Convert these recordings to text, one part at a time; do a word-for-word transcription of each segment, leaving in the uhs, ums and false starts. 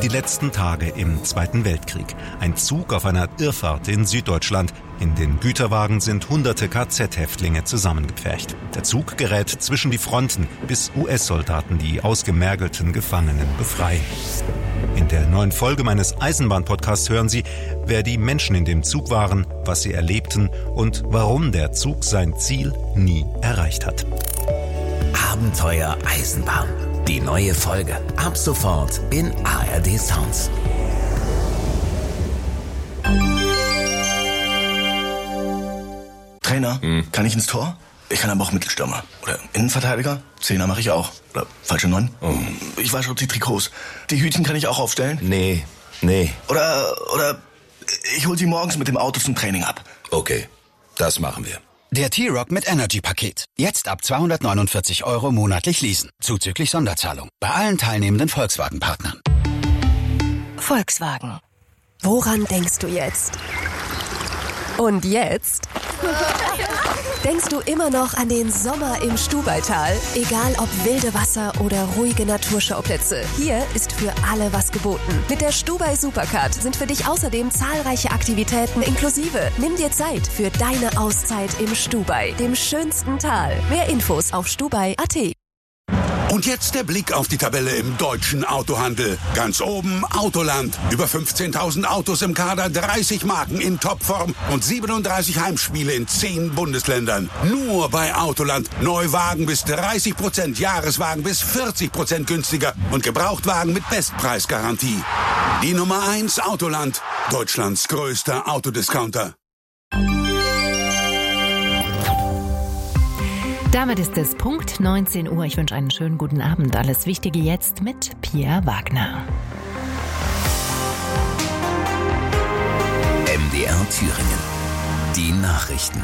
Die letzten Tage im Zweiten Weltkrieg. Ein Zug auf einer Irrfahrt in Süddeutschland. In den Güterwagen sind hunderte K Z-Häftlinge zusammengepfercht. Der Zug gerät zwischen die Fronten, bis U S-Soldaten die ausgemergelten Gefangenen befreien. In der neuen Folge meines Eisenbahn-Podcasts hören Sie, wer die Menschen in dem Zug waren, was sie erlebten und warum der Zug sein Ziel nie erreicht hat. Abenteuer Eisenbahn. Die neue Folge. Ab sofort in A R D Sounds. Trainer, hm. kann ich ins Tor? Ich kann aber auch Mittelstürmer. Oder Innenverteidiger? Zehner mache ich auch. Oder falsche Neun? Oh. Ich wasche auch die Trikots. Die Hütchen kann ich auch aufstellen? Nee, nee. Oder, oder ich hol sie morgens mit dem Auto zum Training ab. Okay, das machen wir. Der T-Rock mit Energy-Paket. Jetzt ab zweihundertneunundvierzig Euro monatlich leasen. Zuzüglich Sonderzahlung. Bei allen teilnehmenden Volkswagen-Partnern. Volkswagen. Woran denkst du jetzt? Und jetzt? Denkst du immer noch an den Sommer im Stubaital? Egal ob wilde Wasser oder ruhige Naturschauplätze, hier ist für alle was geboten. Mit der Stubai Supercard sind für dich außerdem zahlreiche Aktivitäten inklusive. Nimm dir Zeit für deine Auszeit im Stubai, dem schönsten Tal. Mehr Infos auf stubai punkt a t. Und jetzt der Blick auf die Tabelle im deutschen Autohandel. Ganz oben Autoland. Über fünfzehntausend Autos im Kader, dreißig Marken in Topform und siebenunddreißig Heimspiele in zehn Bundesländern. Nur bei Autoland. Neuwagen bis dreißig Prozent, Jahreswagen bis vierzig Prozent günstiger und Gebrauchtwagen mit Bestpreisgarantie. Die Nummer eins Autoland. Deutschlands größter Autodiscounter. Damit ist es Punkt neunzehn Uhr. Ich wünsche einen schönen guten Abend. Alles Wichtige jetzt mit Pia Wagner. M D R Thüringen. Die Nachrichten.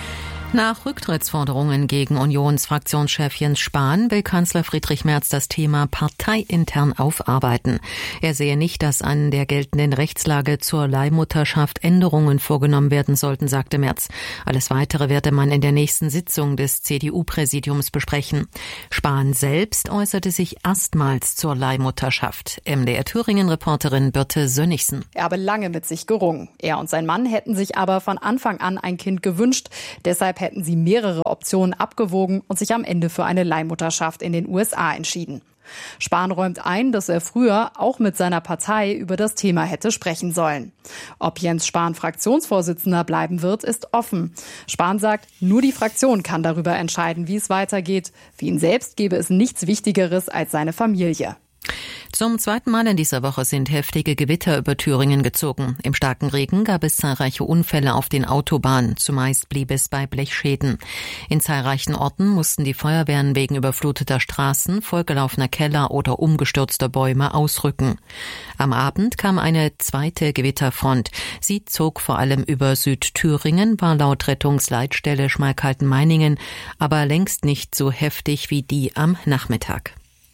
Nach Rücktrittsforderungen gegen Unionsfraktionschef Jens Spahn will Kanzler Friedrich Merz das Thema parteiintern aufarbeiten. Er sehe nicht, dass an der geltenden Rechtslage zur Leihmutterschaft Änderungen vorgenommen werden sollten, sagte Merz. Alles Weitere werde man in der nächsten Sitzung des C D U-Präsidiums besprechen. Spahn selbst äußerte sich erstmals zur Leihmutterschaft. M D R Thüringen-Reporterin Birte Sönnigsen. Er habe lange mit sich gerungen. Er und sein Mann hätten sich aber von Anfang an ein Kind gewünscht. Deshalb hätten sie mehrere Optionen abgewogen und sich am Ende für eine Leihmutterschaft in den U S A entschieden. Spahn räumt ein, dass er früher auch mit seiner Partei über das Thema hätte sprechen sollen. Ob Jens Spahn Fraktionsvorsitzender bleiben wird, ist offen. Spahn sagt, nur die Fraktion kann darüber entscheiden, wie es weitergeht. Für ihn selbst gäbe es nichts Wichtigeres als seine Familie. Zum zweiten Mal in dieser Woche sind heftige Gewitter über Thüringen gezogen. Im starken Regen gab es zahlreiche Unfälle auf den Autobahnen. Zumeist blieb es bei Blechschäden. In zahlreichen Orten mussten die Feuerwehren wegen überfluteter Straßen, vollgelaufener Keller oder umgestürzter Bäume ausrücken. Am Abend kam eine zweite Gewitterfront. Sie zog vor allem über Südthüringen, war laut Rettungsleitstelle Schmalkalden-Meiningen aber längst nicht so heftig wie die am Nachmittag.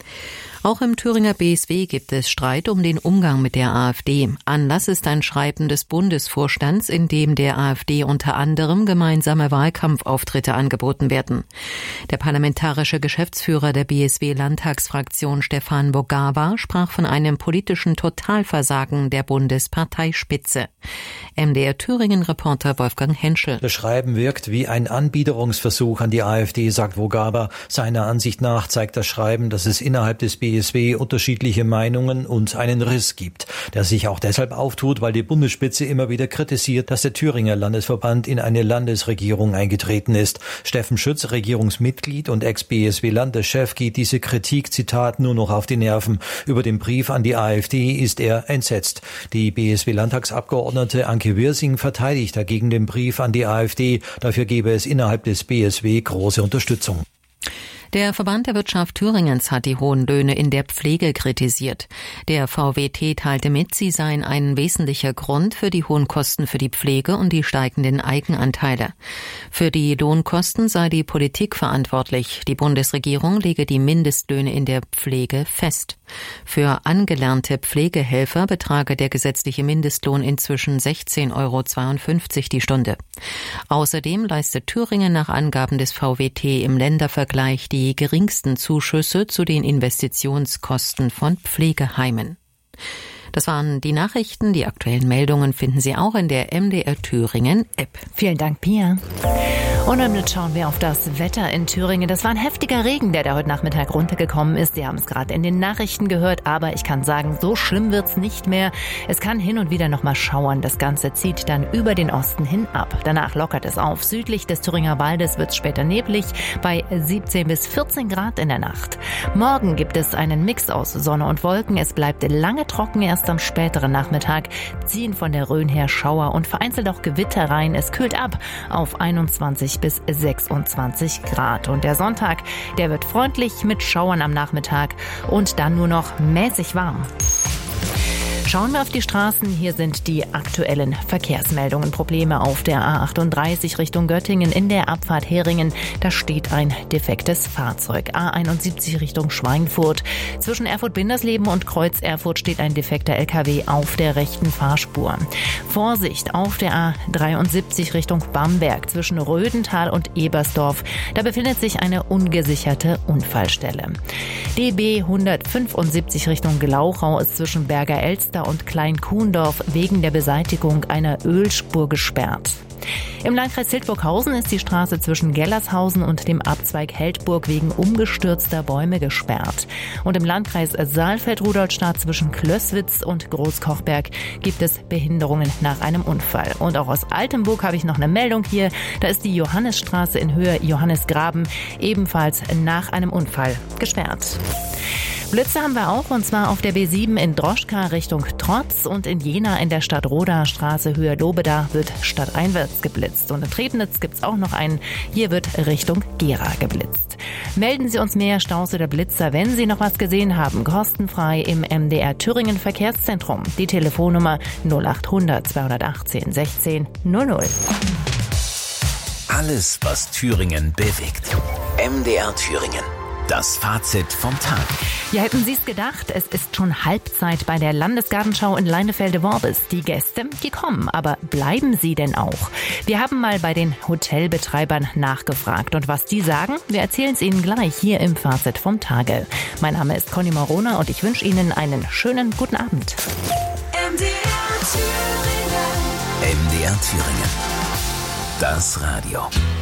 Auch im Thüringer B S W gibt es Streit um den Umgang mit der AfD. Anlass ist ein Schreiben des Bundesvorstands, in dem der AfD unter anderem gemeinsame Wahlkampfauftritte angeboten werden. Der parlamentarische Geschäftsführer der B S W-Landtagsfraktion Stefan Bogawa sprach von einem politischen Totalversagen der Bundesparteispitze. M D R Thüringen-Reporter Wolfgang Henschel. Das Schreiben wirkt wie ein Anbiederungsversuch an die AfD, sagt Bogawa. Seiner Ansicht nach zeigt das Schreiben, dass es innerhalb des B S W unterschiedliche Meinungen und einen Riss gibt, der sich auch deshalb auftut, weil die Bundesspitze immer wieder kritisiert, dass der Thüringer Landesverband in eine Landesregierung eingetreten ist. Steffen Schütz, Regierungsmitglied und Ex-B S W-Landeschef, geht diese Kritik, Zitat, nur noch auf die Nerven. Über den Brief an die AfD ist er entsetzt. Die B S W-Landtagsabgeordnete Anke Wirsing verteidigt dagegen den Brief an die AfD. Dafür gebe es innerhalb des B S W große Unterstützung. Der Verband der Wirtschaft Thüringens hat die hohen Löhne in der Pflege kritisiert. Der V W T teilte mit, sie seien ein wesentlicher Grund für die hohen Kosten für die Pflege und die steigenden Eigenanteile. Für die Lohnkosten sei die Politik verantwortlich. Die Bundesregierung lege die Mindestlöhne in der Pflege fest. Für angelernte Pflegehelfer betrage der gesetzliche Mindestlohn inzwischen sechzehn Euro zweiundfünfzig die Stunde. Außerdem leistet Thüringen nach Angaben des V W T im Ländervergleich die die geringsten Zuschüsse zu den Investitionskosten von Pflegeheimen. Das waren die Nachrichten. Die aktuellen Meldungen finden Sie auch in der M D R Thüringen App. Vielen Dank, Pia. Und damit schauen wir auf das Wetter in Thüringen. Das war ein heftiger Regen, der da heute Nachmittag runtergekommen ist. Sie haben es gerade in den Nachrichten gehört, aber ich kann sagen, so schlimm wird's nicht mehr. Es kann hin und wieder noch mal schauern. Das Ganze zieht dann über den Osten hin ab. Danach lockert es auf. Südlich des Thüringer Waldes wird's später neblig bei siebzehn bis vierzehn Grad in der Nacht. Morgen gibt es einen Mix aus Sonne und Wolken. Es bleibt lange trocken. Erst am späteren Nachmittag ziehen von der Rhön her Schauer und vereinzelt auch Gewitter rein. Es kühlt ab auf einundzwanzig bis sechsundzwanzig Grad. Und der Sonntag, der wird freundlich mit Schauern am Nachmittag und dann nur noch mäßig warm. Schauen wir auf die Straßen. Hier sind die aktuellen Verkehrsmeldungen. Probleme auf der A achtunddreißig Richtung Göttingen in der Abfahrt Heringen. Da steht ein defektes Fahrzeug. A einundsiebzig Richtung Schweinfurt. Zwischen Erfurt-Bindersleben und Kreuz Erfurt steht ein defekter L K W auf der rechten Fahrspur. Vorsicht auf der A dreiundsiebzig Richtung Bamberg zwischen Rödental und Ebersdorf. Da befindet sich eine ungesicherte Unfallstelle. D B hundertfünfundsiebzig Richtung Glauchau ist zwischen Berger Elster und Klein-Kuhndorf wegen der Beseitigung einer Ölspur gesperrt. Im Landkreis Hildburghausen ist die Straße zwischen Gellershausen und dem Abzweig Heldburg wegen umgestürzter Bäume gesperrt. Und im Landkreis Saalfeld-Rudolstadt zwischen Klößwitz und Großkochberg gibt es Behinderungen nach einem Unfall. Und auch aus Altenburg habe ich noch eine Meldung hier. Da ist die Johannesstraße in Höhe Johannesgraben ebenfalls nach einem Unfall gesperrt. Blitze haben wir auch, und zwar auf der B sieben in Droschka Richtung Trotz und in Jena in der Stadtroda Straße Höhe Lobeda wird stadteinwärts geblitzt. Und in Trebnitz gibt's auch noch einen, hier wird Richtung Gera geblitzt. Melden Sie uns mehr Staus oder Blitzer, wenn Sie noch was gesehen haben, kostenfrei im M D R Thüringen Verkehrszentrum. Die Telefonnummer null achthundert zweihundertachtzehn sechzehn null null. Alles, was Thüringen bewegt. M D R Thüringen. Das Fazit vom Tag. Ja, hätten Sie es gedacht, es ist schon Halbzeit bei der Landesgartenschau in Leinefelde-Worbis. Die Gäste, die kommen, aber bleiben sie denn auch? Wir haben mal bei den Hotelbetreibern nachgefragt. Und was die sagen, wir erzählen es Ihnen gleich hier im Fazit vom Tage. Mein Name ist Conny Morona und ich wünsche Ihnen einen schönen guten Abend. M D R Thüringen. M D R Thüringen. Das Radio.